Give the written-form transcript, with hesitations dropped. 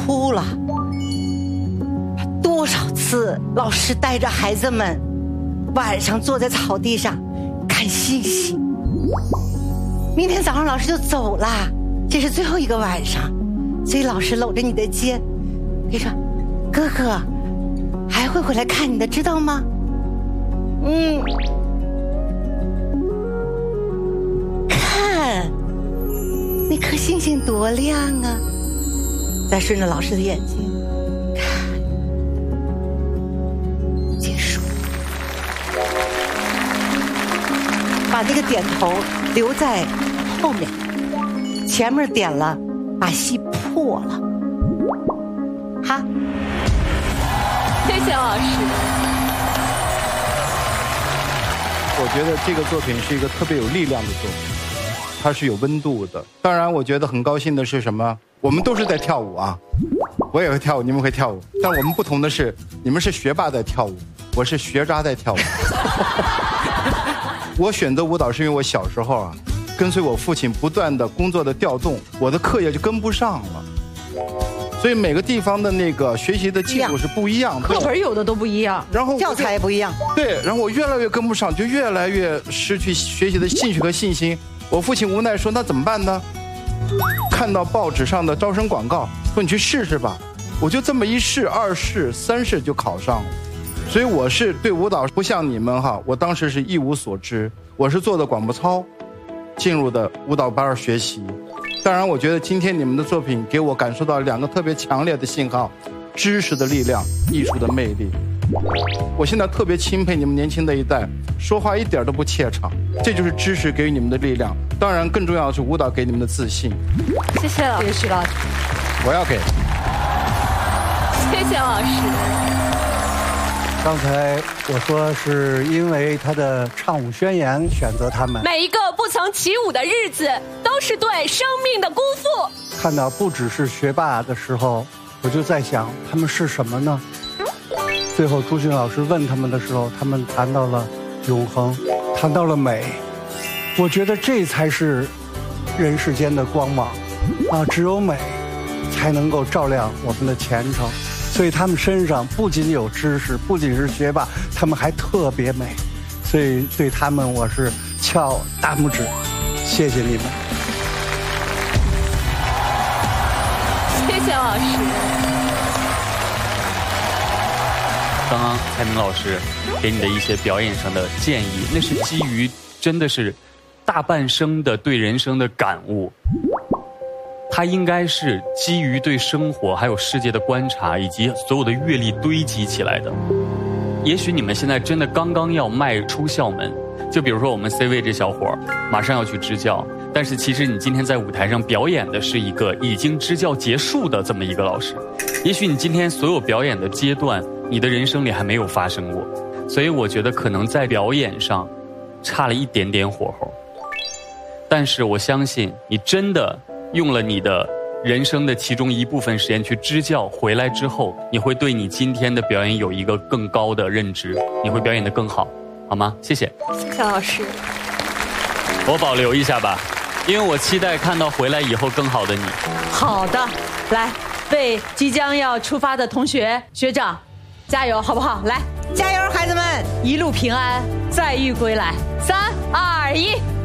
哭了。多少次老师带着孩子们晚上坐在草地上看星星。明天早上老师就走了，这是最后一个晚上，所以老师搂着你的肩跟你说，哥哥还会回来看你的，知道吗？看那颗星星多亮啊，再顺着老师的眼睛看，结束。把那个点头留在后面，前面点了把戏破了。好， 谢谢老师。 我觉得这个作品是一个特别有力量的作品，它是有温度的。当然我觉得很高兴的是什么，我们都是在跳舞啊，我也会跳舞，你们会跳舞，但我们不同的是，你们是学霸在跳舞，我是学渣在跳舞。我选择舞蹈是因为我小时候啊，跟随我父亲不断的工作的调动，我的课业就跟不上了，所以每个地方的那个学习的进度是不一样的， 课本有的都不一样， 然后教材也不一样。 对，然后我越来越跟不上，就越来越失去学习的兴趣和信心。我父亲无奈说，那怎么办呢？看到报纸上的招生广告，说你去试试吧。我就这么一试、二试、三试就考上了。所以我是对舞蹈不像你们哈，我当时是一无所知，我是做的广播操，进入的舞蹈班学习。当然我觉得今天你们的作品给我感受到两个特别强烈的信号，知识的力量，艺术的魅力。我现在特别钦佩你们年轻的一代，说话一点都不怯场，这就是知识给予你们的力量。当然更重要的是舞蹈给你们的自信。 谢谢老师。 谢谢老师。 我要给。 谢谢老师。 刚才我说是因为他的唱舞宣言选择他们， 每一个不曾起舞的日子都是对生命的辜负。 看到不只是学霸的时候，我就在想他们是什么呢？最后朱迅老师问他们的时候，他们谈到了永恒，谈到了美。我觉得这才是人世间的光芒啊！只有美才能够照亮我们的前程。所以他们身上不仅有知识，不仅是学霸，他们还特别美。所以对他们我是翘大拇指，谢谢你们。 谢谢老师。 刚刚蔡明老师给你的一些表演上的建议，那是基于真的是大半生的对人生的感悟。它应该是基于对生活还有世界的观察以及所有的阅历堆积起来的。也许你们现在真的刚刚要迈出校门，就比如说我们 C 位这小伙马上要去支教，但是其实你今天在舞台上表演的是一个已经支教结束的这么一个老师。也许你今天所有表演的阶段，你的人生里还没有发生过，所以我觉得可能在表演上差了一点点火候。但是我相信你真的用了你的人生的其中一部分时间去支教，回来之后你会对你今天的表演有一个更高的认知，你会表演得更好，好吗？谢谢。 谢谢老师。 我保留一下吧，因为我期待看到回来以后更好的你。 好的，来为即将要出发的同学学长加油，好不好？来， 加油，孩子们， 一路平安，载誉归来。3、2、1。